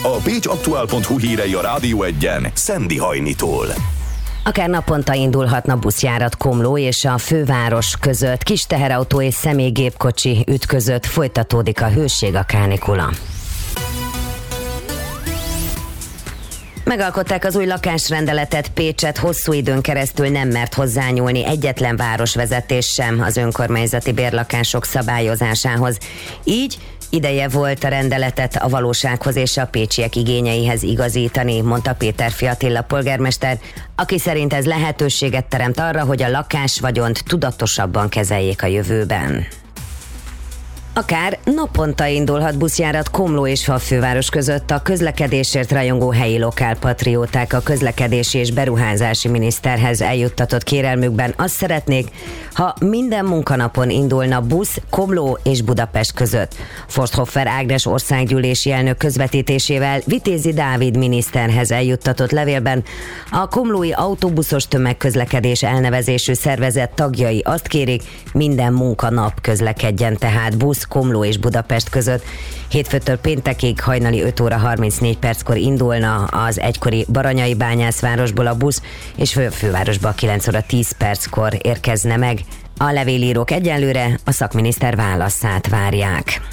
A pécsaktuál.hu hírei a Rádió Egyen Szendi Hajnitól. Akár naponta indulhatna buszjárat Komló és a főváros között, kis teherautó és személygépkocsi ütközött, folytatódik a hőség, a kánikula. Megalkották az új lakásrendeletet, Pécset hosszú időn keresztül nem mert hozzányúlni egyetlen városvezetés sem az önkormányzati bérlakások szabályozásához. Így ideje volt a rendeletet a valósághoz és a pécsiek igényeihez igazítani, mondta Péterfi Attila polgármester, aki szerint ez lehetőséget teremt arra, hogy a lakásvagyont tudatosabban kezeljék a jövőben. Akár naponta indulhat buszjárat Komló és a főváros között, a közlekedésért rajongó helyi lokálpatrióták a közlekedési és beruházási miniszterhez eljuttatott kérelmükben azt szeretnék, ha minden munkanapon indulna busz Komló és Budapest között. Forsthoffer Ágnes országgyűlési elnök közvetítésével Vitézi Dávid miniszterhez eljuttatott levélben a komlói autóbuszos tömegközlekedés elnevezésű szervezet tagjai azt kérik, minden munkanap közlekedjen tehát busz Komló és Budapest között. Hétfőtől péntekig hajnali 5 óra 34 perckor indulna az egykori Baranyai Bányászvárosból a busz, és fővárosba 9 óra 10 perckor érkezne meg. A levélírók egyenlőre a szakminiszter válaszát várják.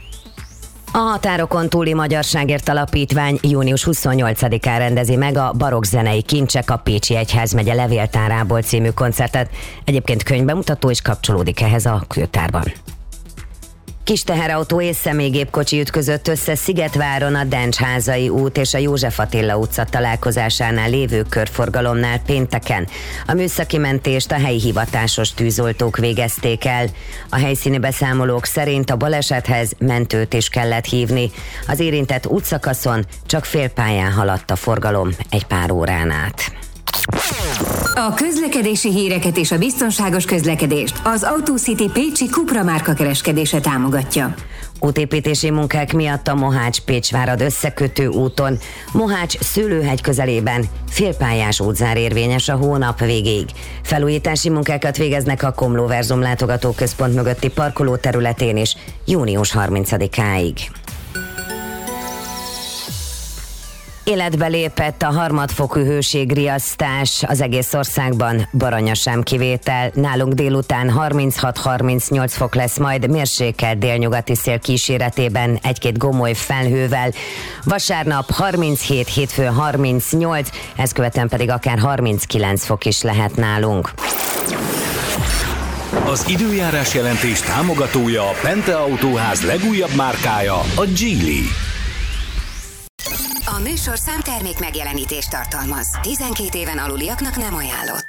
A Határokon túli Magyarságért Alapítvány június 28-án rendezi meg a Barokkzenei Kincsek a Pécsi Egyházmegye levéltárából című koncertet. Egyébként könyvbemutató is kapcsolódik ehhez a kötárban. Kis teherautó és személygépkocsi ütközött össze Szigetváron a Dencsházai út és a József Attila utca találkozásánál lévő körforgalomnál pénteken. A műszaki mentést a helyi hivatásos tűzoltók végezték el. A helyszíni beszámolók szerint a balesethez mentőt is kellett hívni. Az érintett útszakaszon csak félpályán haladt a forgalom egy pár órán át. A közlekedési híreket és a biztonságos közlekedést az AutoCity Pécsi Cupra márka kereskedése támogatja. Útépítési munkák miatt a Mohács-Pécsvárad összekötő úton Mohács Szőlőhegy közelében félpályás útzár érvényes a hónap végéig. Felújítási munkákat végeznek a Komló Verzum látogatóközpont mögötti parkoló területén is június 30-áig. Életbe lépett a harmadfokú hőségriasztás az egész országban, Baranya sem kivétel. Nálunk délután 36-38 fok lesz, majd mérsékelt délnyugati szél kíséretében egy-két gomoly felhővel. Vasárnap 37, hétfőn 38, ezt követően pedig akár 39 fok is lehet nálunk. Az időjárás jelentés támogatója a Pente Autóház legújabb márkája, a Geely. A műsor számtermék megjelenítést tartalmaz. 12 éven aluliaknak nem ajánlott.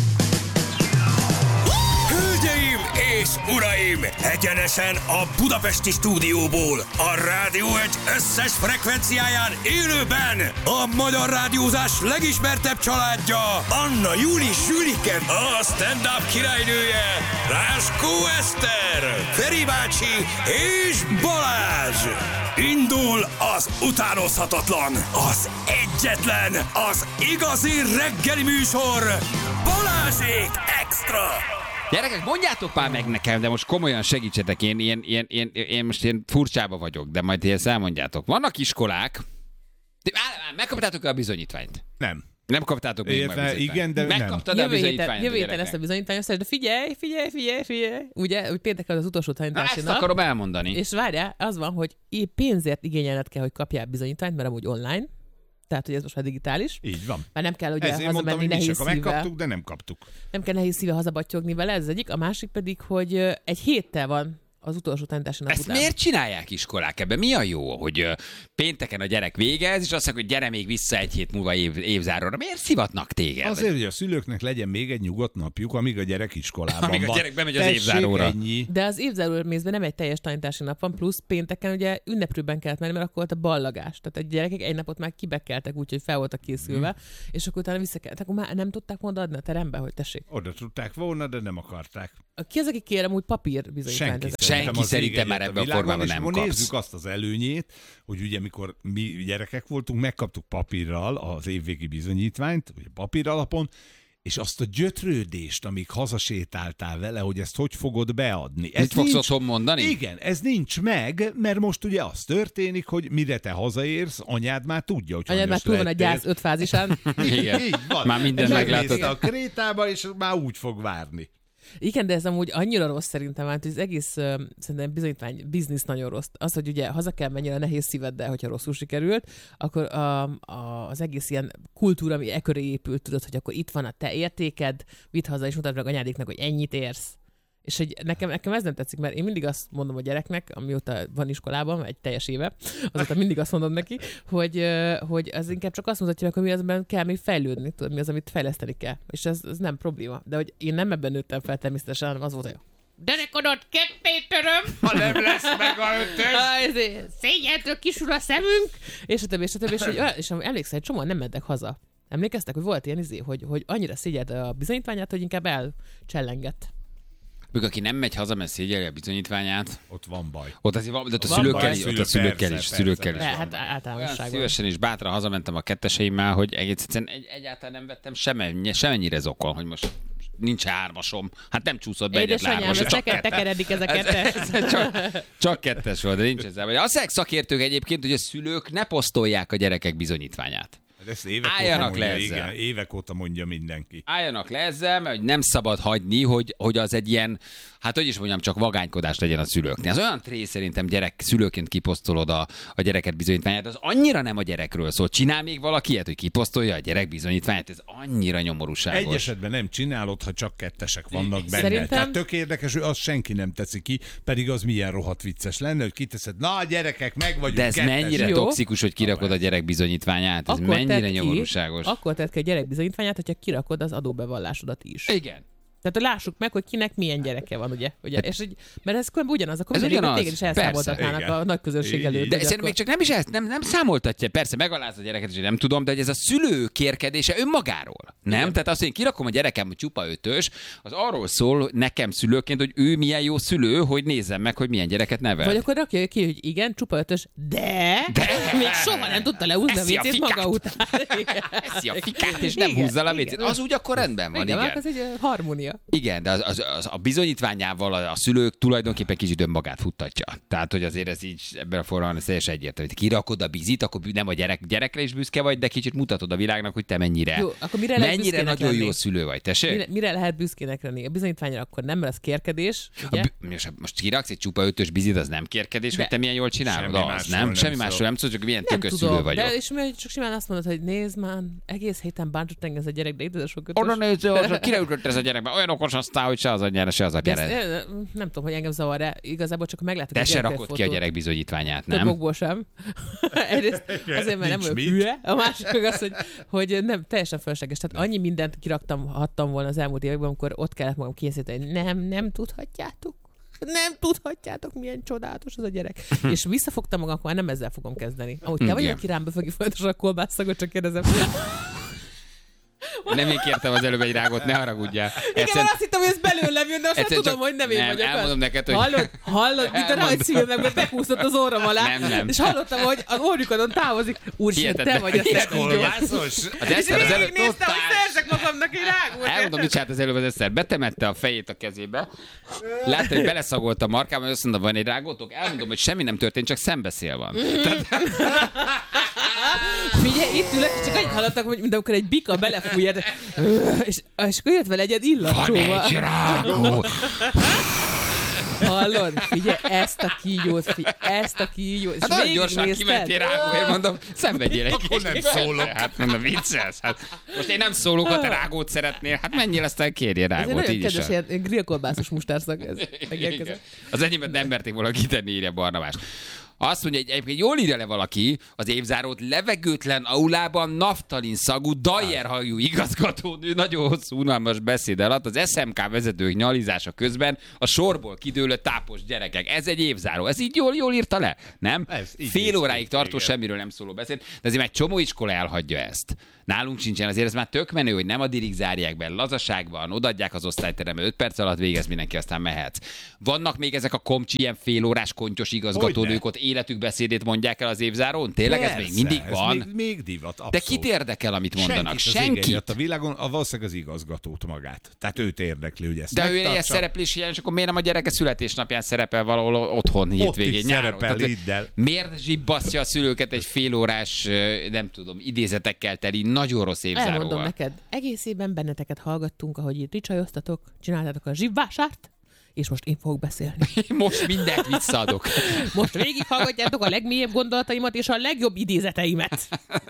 Hölgyeim és uraim! Egyenesen a budapesti stúdióból, a Rádió Egy összes frekvenciáján élőben a magyar rádiózás legismertebb családja, Anna Júli Sülike, a stand-up királynője, Láskó Eszter, Feri bácsi és Balázs! Indul az utánozhatatlan, az egyetlen, az igazi reggeli műsor, Balázsék Extra! Gyerekek, mondjátok már meg nekem, de most komolyan segítsetek, én most ilyen furcsába vagyok, de majd ezt elmondjátok. Vannak iskolák, megkaptátok-e a bizonyítványt? Nem kaptátok még meg bizonyítványt. Igen, de megkaptad a bizonyítványt. Jövő héten ezt a bizonyítványt, de figyelj. Ugye, hogy pénteken az utolsó tanítási nap. Ezt akarom elmondani. És várjál, az van, hogy pénzért igényelned kell, hogy kapjál bizonyítványt, mert amúgy online. Tehát, hogy ez most már digitális. Így van. Már nem kell ugye ezért hazamenni nehéz szívvel. Megkaptuk, de nem kaptuk. Nem kell nehéz szívvel hazabattyogni vele, ez az egyik. A másik pedig, hogy egy héttel van az utolsó tanítási nap ezt után. Miért csinálják iskolák ebben? Mi a jó, hogy pénteken a gyerek végez, és azt mondja, hogy gyere még vissza egy hét múlva évzáróra. Miért szivatnak téged? Azért, hogy a szülőknek legyen még egy nyugodt napjuk, amíg a gyerek iskolában van. Amíg a gyerek bemegy az évzáróra. Ennyi. De az évzáróra mészben nem egy teljes tanítási nap van, plusz pénteken ugye ünneprőben kellett menni, mert akkor volt a ballagás. Tehát a gyerekek egy napot már kibekeltek, úgyhogy fel voltak készülve, és akkor utána visszakeltek. Akkor már nem tudták volna adni a terembe, hogy tessék. Oda tudták volna, de nem akarták. Ki az, aki kérem úgy papír bizonyítványt? Senki szerintem már ebben a formában nem kapsz. Nézzük azt az előnyét, hogy ugye mikor mi gyerekek voltunk, megkaptuk papírral az évvégi bizonyítványt, ugye papír alapon, és azt a gyötrődést, amíg hazasétáltál vele, hogy ezt hogy fogod beadni. Ez Mit fogsz otthon mondani? Igen, ez nincs meg, mert most ugye az történik, hogy mire te hazaérsz, anyád már tudja, hogy Anyád már túl van a gyász 5 fázisán. Igen. Így van. Már mindent meglátott. Megnézte a krétába, és már úgy fog várni. Igen, de ez amúgy annyira rossz szerintem, hogy az egész szerintem bizonyítvány biznisz nagyon rossz. Az, hogy ugye haza kell menni a nehéz szíveddel, hogyha rosszul sikerült, akkor az egész ilyen kultúra, ami köré épült, tudod, hogy akkor itt van a te értéked, vidd haza és mutatd meg anyádéknak, hogy ennyit érsz. És hogy nekem ez nem tetszik, mert én mindig azt mondom a gyereknek, amióta van iskolában, egy teljes éve, azóta mindig azt mondom neki, hogy az inkább csak azt mutatja meg, hogy mi azonban kell még fejlődni, tudod, mi az, amit fejleszteni kell. És ez nem probléma. De hogy én nem ebben nőttem fel természetesen, hanem az volt, hogy derekodott ketté töröm, Ha nem lesz meg a 5-ös. szégyentől kisul a szemünk, és a többi, és emlékszel, egy csomóan nem mentek haza. Emlékeztek, hogy volt ilyen hogy annyira szégyelte a bizonyítványát, hogy inkább elcsellengett. Még aki nem megy haza, mert szégyeli a bizonyítványát. Ott van baj. Ott azért van, de ott a Van szülőkkel baj, is, ott a szülőkkel is, persze, szülőkkel is. persze. Hát általánosságban. Szívesen és bátran hazamentem a ketteseimmel, hogy egész egyszerűen egyáltalán nem vettem semennyire zokon, hogy most nincs hármasom. Hát nem csúszott be egyetlen Édesanyám, hármas. ez neked tekeredik ez a kettes. Csak kettes volt, de nincs ezzel. Azt szakértők egyébként, hogy a szülők ne posztolják a gyerekek bizonyítványát. Ezt évek Álljanak óta le mondja, ezzel. igen, évek óta mondja mindenki. Álljanak le ezzel, mert nem szabad hagyni, hogy az egy ilyen, hát hogy is mondjam, csak vagánykodás legyen a szülőknél. Az olyan tré szerintem szülőként kiposztolod a gyereket bizonyítványát, az annyira nem a gyerekről szól. Csinál még valaki ilyet, hogy kiposztolja a gyerek bizonyítványát, ez annyira nyomorúságos. Egy esetben nem csinálod, ha csak kettesek vannak benne. Szerintem- Tehát tök érdekes, hogy azt senki nem teszi ki, pedig az milyen rohadt vicces lenne, hogy kiteszed, na gyerekek, meg vagyunk De ez kettesek. mennyire Jó. toxikus, hogy kirakod a gyerek bizonyítványát? Ez mennyire nyomorúságos? Akkor tedd ki a gyerek bizonyítványát, hogyha kirakod az adóbevallásodat is. Igen. Tehát, hogy lássuk meg, hogy kinek milyen gyereke van, ugye? És hogy, mert ez ugyanaz, akkor Ez mindenki ugyanaz. téged is Persze, elszámoltatnának igen. a nagy közönség Így, előtt. De hogy szerintem akkor- még csak nem is ezt, nem számoltatja. Persze megaláz a gyereket, és én nem tudom, de hogy ez a szülő kérkedése önmagáról. Nem? Igen. Tehát azt, hogy én kirakom a gyerekem, hogy csupa 5-ös, az arról szól nekem szülőként, hogy ő milyen jó szülő, hogy nézzem meg, hogy milyen gyereket nevel. Vagy akkor rakja ki, hogy igen, csupa 5-ös, de még soha nem tudta leúzni a Eszi a vécét fikát. maga után. Eszi a fikát, és nem Igen, húzza le a igen. vécét. Az úgy akkor rendben van, Igen, igen. ez egy harmónia. Igen, de az a bizonyítványával a szülők tulajdonképpen kicsit önmagát futtatja. Tehát, hogy azért ez így ebben a formában ez teljesen egyértelmű. Hogy kirakod a bizit, akkor nem a gyerekre is büszke vagy, de kicsit mutatod a világnak, hogy te mennyire, Jó, akkor mire lehet mennyire büszkének nagyon lenni? jó szülő vagy. Tessék? Mire lehet büszkének lenni? A bizonyítványra akkor nem lesz kérkedés, ugye? Most kiraksz egy csupa 5-ös bizit, az nem kérkedés, hogy te milyen jól csinálod? Semmi Az másról nem, nem semmi szól. másról nem szól, csak milyen Nem tökös szülő vagyok. de és mi csak simán azt mondod, hogy nézd már, egész héten bántott engem ez a gyerek, de itt ez a sok ötös. Oda nézd, kire ütött ez a gyerek, mert olyan okos aztán, hogy se az anyjára, se az De apjára. ezt, nem tudom, hogy engem zavar, de igazából csak meglátok Te egy se gyerekkel rakod ki a fotót. gyerek bizonyítványát, Több nem? okból sem. Egyrészt azért, mert nem Nincs vagyok mit. hülye, a másik meg az, hogy nem, teljesen fölösleges. Tehát annyi mindent kiraktam volna az elmúlt években, amikor ott kellett magam készíteni, nem tudhatjátok. Nem tudhatjátok, milyen csodálatos az a gyerek. És visszafogtam magam, akkor már nem ezzel fogom kezdeni. Ahogy te vagy, Igen. aki rám befogja folyamatosan a kolbászagot, csak kérdezem. Nem én kértem az előbb egy rágót, ne haragudjál. Igen, mert azt hittem, hogy ez belőlem jön, de azt Egyszer tudom, csak- hogy nem én nem, vagyok. elmondom az. neked, hogy- Hallod, mint a rajzfilmekben bekúszott az orrom alá, Nem. és hallottam, hogy az orjukodon távozik. Úristen, te Hihetetlen. vagy a szegény. Kolbászos? Az És Eszter az előbb... végignéztem, hogy szerzek magamnak egy rágót. Elmondom, mit csinált az előbb az Eszter. Betemette a fejét a kezébe. Látta, hogy beleszagolt a markában, hogy azt mondta, van egy rágótok? Elmondom, hogy semmi nem történt, csak szembeszél van. Figyelj, itt ülök, és csak annyit hallottak, hogy mint amikor egy bika belefújja, és akkor jött vele egy illatcsóval. rágó! Hallod? Figyelj, ezt a kígyót. És Hát nagyon gyorsan végignézted. kimentél rágóért, mondom, szenvedjél egy Akkor nem kicsit. szólok. Hát mondom, vicces. Hát, most én nem szólok, ha te rágót szeretnél. Hát menjél, aztán kérjél Ez egy rágót, nagyon így is. kedves ilyen grillkolbászos mustárszak. Ez megérkezett. Az enyémet nem merték volna kitenni, írja Barnabás. Azt mondja, hogy egyébként jól írja le valaki az évzárót, levegőtlen aulában naftalin szagú, dajerhajú igazgatónő nagyon hosszú, unalmas beszéd alatt az SMK vezetők nyalizása közben a sorból kidőlő tápos gyerekek. Ez egy évzáró. Ez így jól írta le, nem? Ez így Fél néz ki, óráig tartó, igen. semmiről nem szóló beszéd, de azért már egy csomó iskola elhagyja ezt. Nálunk sincsen, azért ez már tök menő, hogy nem addig zárják be, lazaságban, odaadják az osztályterembe, 5 perc alatt végez mindenki, aztán mehetsz. Vannak még ezek a komcsi, ilyen félórás kontyos igazgatónők ott életük beszédét mondják el az évzárón? Tényleg ez még mindig van? Még divat, abszolút. De kit érdekel, amit mondanak? Senkit. A világon, valószínűleg az igazgatót magát. Tehát őt érdekli, hogy ezt de ő ilyen megtartsa. szereplés hiány, és akkor miért nem a gyereke születésnapján szerepel valahol otthon hétvégén nyáron? Szerepel Liddel. Miért zsibbasztja a szülőket egy félórás, nem tudom, idézetekkel teli, nagyon rossz évzáróval? Elmondom neked, egész évben benneteket hallgattunk, ahogy itt ricsajoztatok, csináltátok a zsibvásárt, és most én fogok beszélni. Most mindent visszaadok. Most végighallgatjátok a legmélyebb gondolataimat és a legjobb idézeteimet.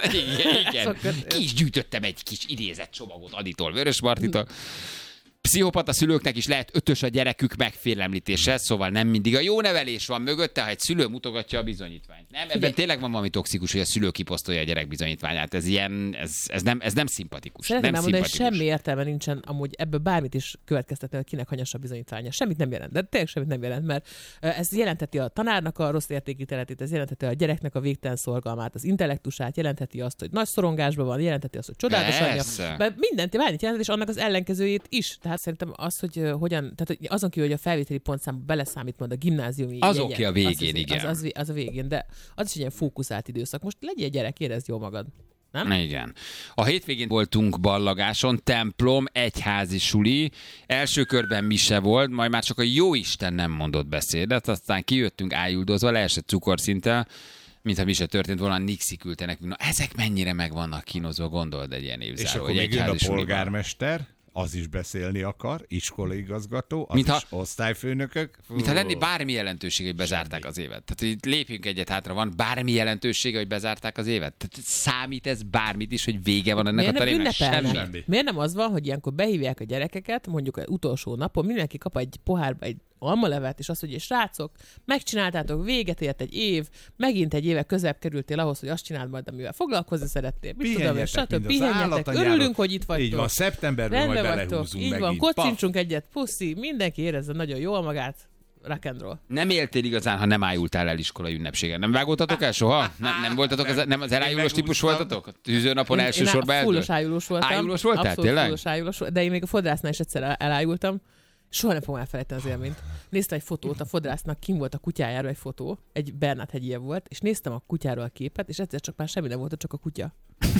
Igen. Ki is gyűjtöttem egy kis idézett csomagot Aditól, Vörös Martitól. Pszichopata szülőknek is lehet 5-ös a gyerekük megfélemlítése, szóval nem mindig a jó nevelés van mögötte, ha egy szülő mutogatja a bizonyítványt. Nem, ebben tényleg van valami toxikus, hogy a szülő kiposztolja a gyerek bizonyítványát. Ez ilyen, ez nem szimpatikus. Szeretném elmondani, hogy semmi értelme nincsen amúgy ebből bármit is következtetni, hogy kinek hanyas a bizonyítványa. Semmit nem jelent, de tényleg semmit nem jelent, mert ez jelenteti a tanárnak a rossz értékítéletét, ez jelenteti a gyereknek a végtelen szorgalmát, az intellektusát, jelenteti azt, hogy nagy szorongásban van, jelenteti azt, hogy csodálatos anyja. Mindent jelent, és annak az ellenkezőjét is. Tehát szerintem az, hogy hogyan, tehát azon kívül, hogy a felvételi pontszámba beleszámít majd a gimnáziumi az oké a végén, igen. Az a végén, de az is egy ilyen fókuszált időszak. Most legyél gyerek, érezd jól magad. Nem? Igen. A hétvégén voltunk ballagáson, templom, egyházi suli, első körben mise volt, majd már csak a jóisten nem mondott beszédet, aztán kijöttünk ájuldozva, leesett cukorszinttel, mintha mi se történt volna, Nixi küldte nekünk. Na, ezek mennyire meg vannak kínozva, gondold egy ilyen évzáró. És akkor még jön a polgármester, az is beszélni akar, iskolaigazgató, az is osztályfőnökök. Mintha lenni bármi jelentősége, hogy bezárták az évet. Tehát hogy lépjünk egyet hátra, van bármi jelentősége, hogy bezárták az évet? Tehát számít ez bármit is, hogy vége van ennek a tanévnek? Semmi. Miért nem az van, hogy ilyenkor behívják a gyerekeket, mondjuk az utolsó napon, mindenki kap egy pohárba egy almalevet, és azt mondja, hogy srácok, megcsináltátok, véget ért egy év, megint egy éve közebb kerültél ahhoz, hogy azt csináld majd, amivel foglalkozni szerettél. Mit tudom én, stb. Pihenjetek, örülünk, hogy itt vagytok. Így van, szeptemberben majd belehúzunk így van, kocincsunk egyet, puszi, mindenki érezze nagyon jól magát. Rock and roll. Nem éltél igazán, ha nem ájultál el iskolai ünnepségen. Nem vágódtatok el soha? Nem voltatok, nem az elájulós típus voltatok? Tűzőnapon elsősorban eldől? Fullos ájulós voltam. Ájulós voltál, abszolút tényleg? Fullos ájulós, de én még a fodrásznál is egyszer elájultam. Soha nem fogom elfelejteni az élményt. Néztem egy fotót, a fodrásznak kim volt a kutyájáról egy fotó, egy Bernát hegyie volt, és néztem a kutyáról a képet, és egyszer csak már semmi nem volt, csak a kutya.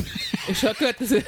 És a következő...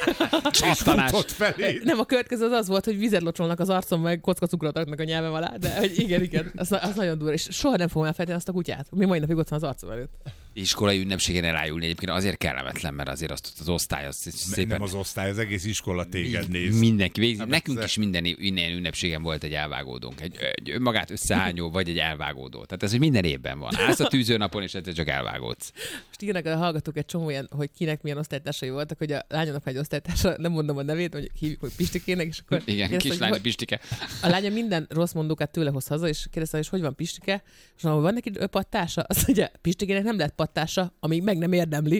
Nem, a következő az volt, hogy vizet locsolnak az arcom, meg kocka cukrot raknak a nyelvem alá, de hogy igen, az nagyon durva, és soha nem fogom elfelejteni azt a kutyát. Mi mai napig ott van az arcom előtt. Iskolai ünnepségen elájulni egyébként azért kellemetlen, mert azért azt az osztály az szépen... Nem az osztály, az egész iskola téged néz. Mindenki végzi. Nekünk is minden ünnepségen volt egy elvágódónk. Egy önmagát összehányó, vagy egy elvágódó. Tehát ez, hogy minden évben van. Állsz a tűzőnapon, és egyszer csak elvágódsz. Most írnak a hallgatók egy csomó ilyen, hogy kinek milyen osztálytársai voltak, hogy a lányomnak egy osztálytársa, nem mondom a nevét, hogy hívjuk, hogy Pistikének, és akkor... Igen, kislány Pistike. A lánya minden rossz mondókát tőle hoz haza, és kérdezte, hogy van Pistike, és mondom, van neki pattársa? Azt mondja, Pistikének nem lehet pattársa, amíg meg nem érdemli.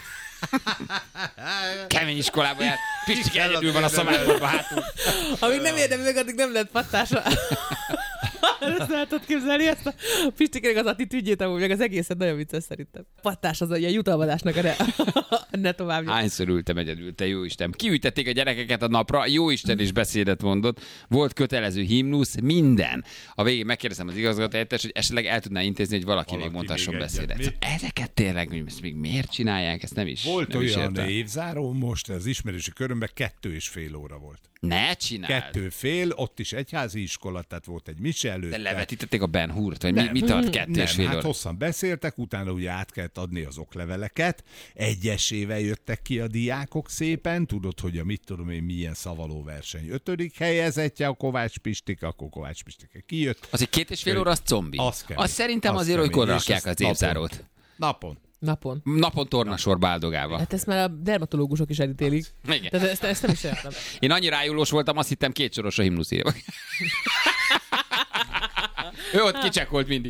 Kemény iskolában jár. Pistike egyedül van a szamátorban hátul. Amíg nem érdemli meg, addig nem lehet pattársa. Ezt el tudod képzelni, ezt a Pistikének az attitűdjét, amúgy meg az egészet nagyon vicces szerintem. Pattás az ilyen jutalmazásnak ne tovább. Hányszor ültem egyedül, te jóisten. Kiültették a gyerekeket a napra, jóisten is beszédet mondott, volt kötelező himnusz, minden. A végén megkérdezem az igazgatóhelyettest, hogy esetleg el tudná intézni, hogy valaki még mondhasson beszédet. Ezeket tényleg, hogy ezt még miért csinálják, ezt nem is. Volt nem olyan is évzáró, most az ismerősi körömben 2,5 óra volt. Ne csináld. 2,5, ott is egyházi iskola, tehát volt egy mise előtte. De levetítették a Ben Hurt, vagy mi tart 2,5 óra? Hát hosszan beszéltek, utána ugye át kellett adni az okleveleket, egyesével jöttek ki a diákok szépen, tudod, hogy a mit tudom én milyen szavalóverseny 5. helyezettje a Kovács Pistike, akkor Kovács Pistike kijött. Az egy 2,5 óra, az zombi. Az szerintem azért, hogy rakják az évzárót. Napon Tornasorba áldogálva. Hát ezt már a dermatológusok is elítélik. Igen. Tehát ezt nem is értem. Én annyira rájulós voltam, azt hittem 2 soros a himnusz írva. Ő ott kicsekolt mindig.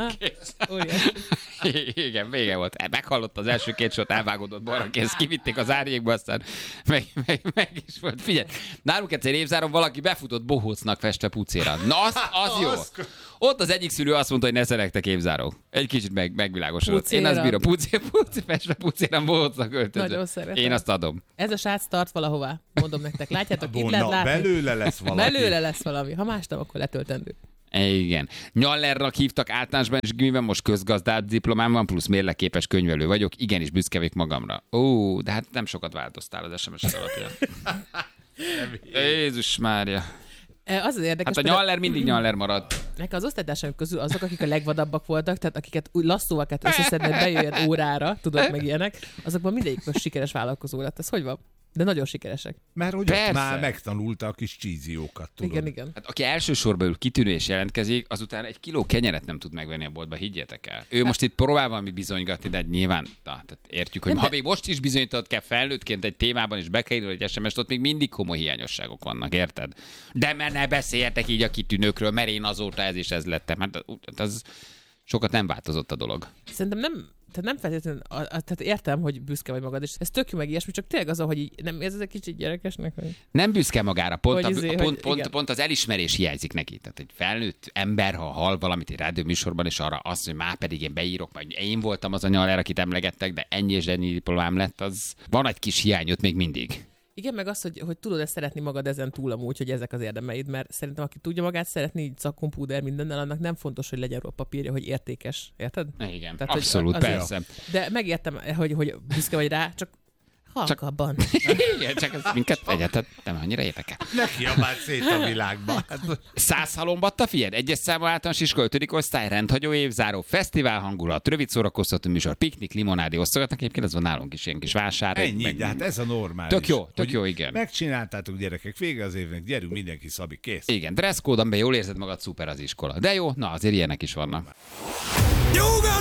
Igen, vége volt. Meghallotta az első 2 sort, elvágódott balra kész, kivitték az árnyékba, aztán meg is volt. Figyelj, nálunk egyszer évzáron valaki befutott bohócnak festve pucéra. Na, az jó. Ott az egyik szülő azt mondta, hogy ne szerettek évzárók. Egy kicsit megvilágosodott. Én azt bírom. Festve pucéra bohócnak öltözött. Nagyon szeretem. Én azt adom. Ez a srác tart valahová, mondom nektek. Látjátok, itt lehet látni. Belőle lesz valami. Belőle lesz valami. Ha más nem, akkor letöltendő. Igen. Nyallernak hívtak általánosban, és gimiben most közgazdát diplomám van, plusz mérleképes könyvelő vagyok. Igenis büszke vagyok magamra. Ó, de hát nem sokat változtál az SMS alapján. Jézus Mária. Az érdekes, Hát a Nyaller mindig Nyaller maradt. Nekem az osztálytársaim közül azok, akik a legvadabbak voltak, tehát akiket úgy lasszóval kellett összeszedni, hogy bejöjjön órára, tudod, meg ilyenek, azokban mindegyik most sikeres vállalkozó lett. Ez hogy van? De nagyon sikeresek. Mert hogy ott már megtanulta a kis csíziókat, tudod. Igen. Hát aki első sorba ül kitűnő és jelentkezik, azután egy kiló kenyeret nem tud megvenni a boltba, higgyétek el. Ő most itt próbál valami bizonygatni, de nyilván tehát értjük, hogy ha még most is bizonyított kell felnőttként egy témában, és bekerül egy SMS-t, ott még mindig komoly hiányosságok vannak, érted? De mert ne beszéljetek így a kitűnőkről, mert én azóta ez is ez lettem. Hát az sokat nem változott a dolog. Szerintem nem feltétlenül, tehát értem, hogy büszke vagy magad, és ez tök jó meg ilyesmi, csak tényleg az, hogy nem érzed egy kicsit gyerekesnek? Hogy... Nem büszke magára, pont az elismerés hiányzik neki. Tehát egy felnőtt ember, ha hall valamit egy rádióműsorban, és arra azt, hogy már pedig én beírok, vagy én voltam az a Nyaller, akit emlegettek, de ennyi és ennyi diplomám lett, az van egy kis hiányot még mindig. Igen, meg az, hogy tudod ezt szeretni magad ezen túl amúgy, hogy ezek az érdemeid, mert szerintem aki tudja magát szeretni, így szakkompúder mindennel, annak nem fontos, hogy legyen róla papírja, hogy értékes. Érted? Igen, tehát, abszolút, persze. De megértem, hogy büszke vagy rá, csak halkabban. Igen, csak ez minket egyáltalán nem annyira érdekel. Ne kiabáld szét a világba. 100 halombatta, figyeld, egyes számú általános iskola 5. osztály, rendhagyó évzáró, fesztivál hangulat, rövid szórakoztató műsor, piknik, limonádi osztogatnak, egyébként ez van nálunk is ilyen kis vásár. Ennyi, de hát ez a normális. Tök jó, igen. Megcsináltátok gyerekek, vége az évnek, gyerünk mindenki szabik, kész. Igen, dress code, amiben jól érzed magad, szuper az iskola. De jó, na azért ilyenek is vannak. Nyugat!